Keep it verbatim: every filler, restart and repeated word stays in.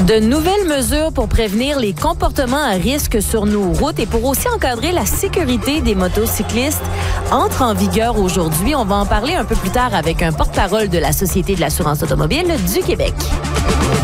De nouvelles mesures pour prévenir les comportements à risque sur nos routes et pour aussi encadrer la sécurité des motocyclistes entrent en vigueur aujourd'hui. On va en parler un peu plus tard avec un porte-parole de la Société de l'assurance automobile du Québec.